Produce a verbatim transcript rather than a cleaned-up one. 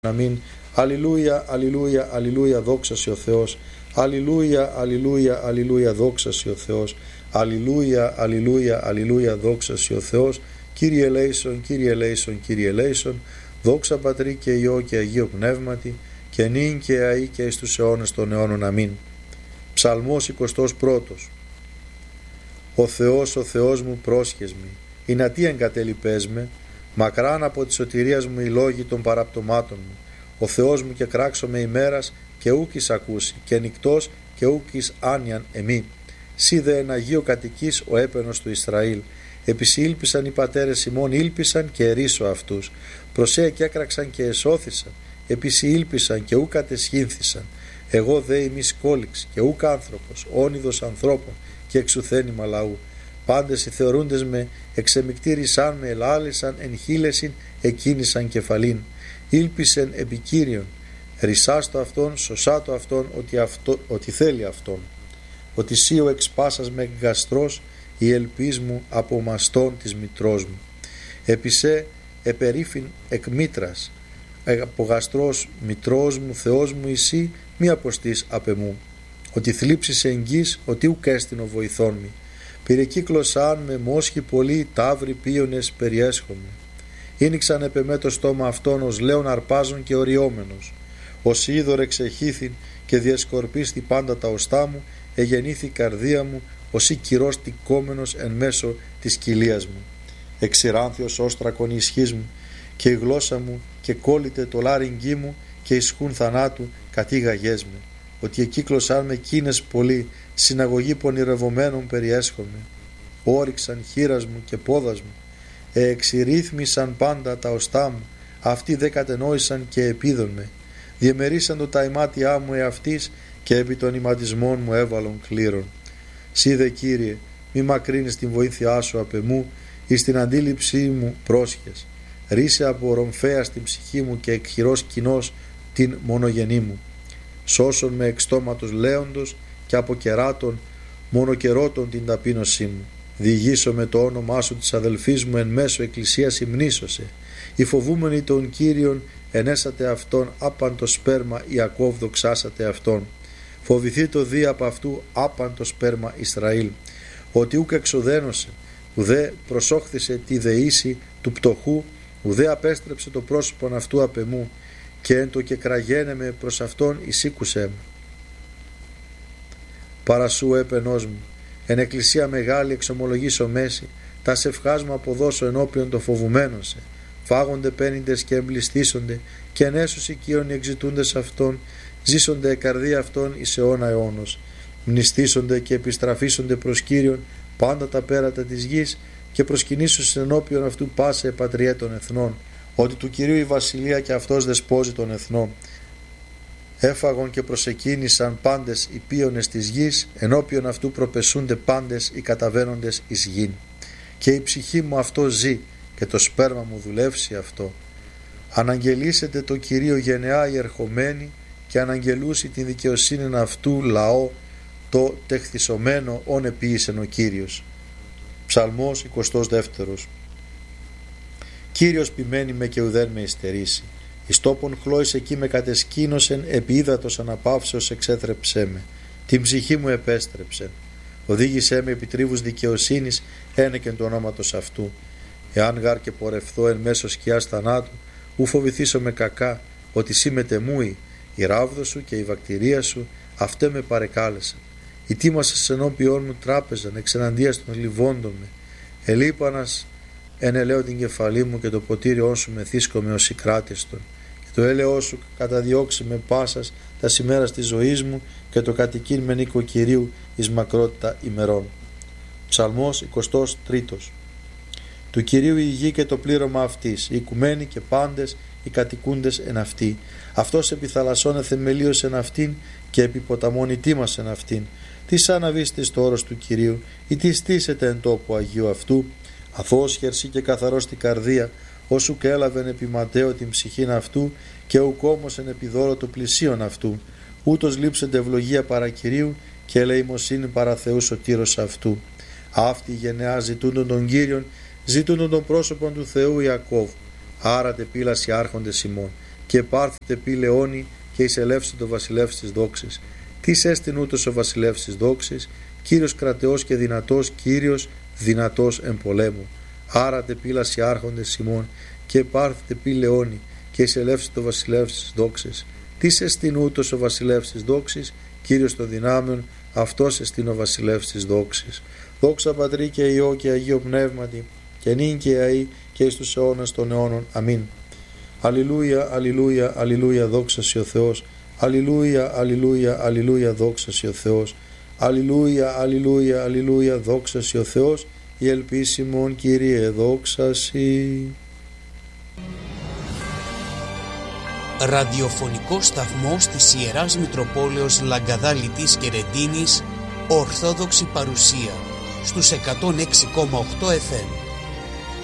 Αμήν. Αλληλούια, αλληλούια, αλληλούια, δόξα σε ο Θεός. Αλληλούια, αλληλούια, αλληλούια, δόξα σε ο Θεός. Αλληλούια, αλληλούια, αλληλούια, δόξα σε ο Θεός. Κύριε ελέησον, Κύριε ελέησον, Κύριε ελέησον. Δόξα Πατρί και Υιό και Αγίο Πνεύματι, και νυν και αεί και εις τους αιώνες των αιώνων. Αμήν. Ψαλμός εικοστός πρώτος. Ο Θεός, ο Θεός μου, πρόσχες μη, ή να τι εγκατέλειπες με, μακράν από τη σωτηρίας μου οι λόγοι των παραπτωμάτων μου. Ο Θεός μου και κράξω με ημέρας και ούκης ακούσει, και νυκτός και ούκης άνιαν εμή. Σύ δε εν Αγίο κατοικείς ο έπαινος του Ισραήλ. Επισή ήλπισαν οι πατέρες ημών, ήλπισαν και ερίσω αυτούς. Προσέ και έκραξαν και εσώθησαν. Επισή ήλπισαν και ούκ κατεσχύνθησαν. Εγώ δε ημί σκόληξ και ούκ άνθρωπος, όνειδος ανθρώπων και εξουθένημα λαού. Πάντες οι θεωρούντες με εξεμικτήρισαν με, ελάλησαν εν χείλεσιν, εκκίνησαν κεφαλήν. Ήλπισεν επί Κύριον, ρισάς το αυτόν, σωσά το αυτόν, ότι, αυτό, ότι θέλει αυτόν. Ότι σύ ο εξπάσας με γαστρός, η ελπίς μου από μαστών της μητρός μου. Επισέ επερίφην εκ μήτρας, από γαστρός μητρός μου, Θεός μου εσύ, μη αποστείς απ' εμού. Ότι θλίψεις εγγύς, ότι ουκ έστεινο βοηθόν μη. Πυρεκύκλωσαν με μόσχοι πολλοί, ταύροι πίονες περιέσχομαι. Ήνιξαν επ' εμέ το στόμα αυτόν ως λέον αρπάζων και οριόμενος. Ως είδωρ εξεχήθην και διασκορπίστη πάντα τα οστά μου, εγεννήθη η καρδία μου, ως ή κυρός τικόμενος εν μέσω της κοιλίας μου. Εξηράνθιος όστρακον η ισχύς μου, και η γλώσσα μου και κόλλητε το λάριγγί μου, και ισχούν θανάτου κατήγαγές με. Ότι εκύκλωσαν με κίνες πολλοί, συναγωγή πονηρευομένων περιέσχομαι. Όριξαν χείρας μου και πόδας μου, εξηρύθμισαν πάντα τα οστά μου, αυτοί δε κατενόησαν και επίδον με. Διεμερίσαν το τα ημάτια μου εαυτής, και επί των ηματισμών μου έβαλον κλήρων. Σύ δε Κύριε, μη μακρύνεις την βοήθειά σου απ' εμού, εις την αντίληψή μου πρόσχες. Ρίσε από ρομφαία στην ψυχή μου και εκχειρός κοινός την μονογενή μου. Σώσον με εξ στόματος λέοντος και από κεράτων μονοκερότων την ταπείνωσή μου. Διηγήσω με το όνομά σου της αδελφής μου εν μέσω εκκλησίας υμνήσωσε. Οι φοβούμενοι των Κύριων ενέσατε αυτόν, άπαν το σπέρμα Ιακώβ δοξάσατε αυτόν. Φοβηθεί το δι από αυτού, άπαν το σπέρμα Ισραήλ. Ότι ούκ εξοδένωσε, ουδέ προσόχθησε τη δεήση του πτωχού, ουδέ απέστρεψε το πρόσωπον αυτού απ' εμού, και εν το και κραγένε με προς αυτόν εισήκουσέ μου. Παρασού έπαινός μου, εν εκκλησία μεγάλη εξομολογήσω μέση, τα σευχάς μου αποδώσω ενώπιον το φοβουμένων σε. Φάγονται πένιντες και εμπληστήσονται, και εν έσους οικείων οι εξητούντες αυτών, ζήσονται η καρδία αυτών εις αιώνα αιώνος. Μνηστήσονται και επιστραφήσονται προς Κύριον πάντα τα πέρατα της γης, και προσκυνήσους ενώπιον αυτού πάσε πατριέ των εθνών, ότι του Κυρίου η βασιλεία και αυτός δεσπόζει των εθνών. Έφαγον και προσεκίνησαν πάντες οι πίονες της γης, ενώπιον αυτού προπεσούνται πάντες οι καταβαίνοντες εις γην. Και η ψυχή μου αυτό ζει, και το σπέρμα μου δουλεύσει αυτό. Αναγγελίσετε το Κυρίο γενεά οι ερχομένοι, και αναγγελούσι την δικαιοσύνη αυτού λαό, το τεχθισωμένο όν επίησεν ο Κύριος. Ψαλμός εικοστός δεύτερος. Κύριος ποιμένη με και ουδέν με υστερήσει. Εις τόπον χλώης εκεί με κατεσκήνωσεν, επί ύδατος αναπαύσεως εξέθρεψέ με. Την ψυχή μου επέστρεψεν. Οδήγησέ με επί τρίβους δικαιοσύνης, ένεκεν του ονόματος αυτού. Εάν γάρ και πορευθώ εν μέσω σκιάς θανάτου, ου φοβηθήσω με κακά, ότι σύ μετεμούει, η ράβδο σου και η βακτηρία σου, αυτέ με παρεκάλεσαν. Ητήμασες ενώπιόν μου τράπεζαν, εξεναντίας των λιβόντων με. Ελείπανας εν ελέω την κεφαλή μου, και το ποτήριόν σου μεθύσκομαι ως κράτηστον. Και το έλεό σου καταδιώξει με πάσας τα σημέρας της ζωής μου, και το κατοικήν με νίκο Κυρίου εις μακρότητα ημερών. Ψαλμός εικοστός τρίτος. Του Κυρίου η γη και το πλήρωμα αυτής, οι οικουμένοι και πάντες οι κατοικούντες εν αυτή. Αυτός επί θαλασσών εθεμελίωσε εν αυτήν, και επί ποταμών ητήμασε εν αυτήν. Τι σαν να βήστε στο όρος του Κυρίου, ή τι στήσετε εν τόπο Αγίου αυτού. Αθώος χερσί και καθαρός την καρδία, όσου και έλαβεν επί ματέο την ψυχήν αυτού, και ουκ όμως εν επιδόλο το πλησίον αυτού. Ούτως λείψετε ευλογία παρά Κυρίου, και ελεημοσύνη παρά Θεού σωτήρος αυτού. Αυτή η γενεά ζητούντον τον Κύριον, ζητούντον τον πρόσωπον του Θεού Ιακώβ. Άρατε πύλαση άρχοντες ημών, και πάρθετε πι λεόνι και εισελεύσετε το βασιλεύς της δόξης. Τις έστιν ούτως ο βασιλεύς της δόξης, Κύριος κρατεός και δυνατός, Κύριος δυνατός εν πολέμου. Άρατε πύλαση άρχοντες ημών και πάρθετε πι λεόνι και εισελεύσετε το βασιλεύς της δόξης. Τις εστιν ούτως ο βασιλεύς της δόξης, Κύριος των δυνάμεων, αυτός εστιν ο βασιλεύς της δόξης. Δόξα Πατρί και Υιό και Αγίο Πνεύματι, και νυν και αεί και εις τους αιώνας των αιώνων. Αμήν. Αλληλούια, αλληλούια, αλληλούια, δόξα σοι ο Θεός. Αλληλούια, αλληλούια, αλληλούια, δόξα σοι ο Θεός. Αλληλούια, αλληλούια, αλληλούια, δόξα σοι ο Θεός. Η ελπίσιμον Κύριε, δόξα σοι. Ραδιοφωνικό σταθμός της Ιεράς Μητροπόλεως Λαγκαδά Λιτής και Ρεντίνης, Ορθόδοξη παρουσία στους εκατόν έξι κόμμα οκτώ εφ εμ.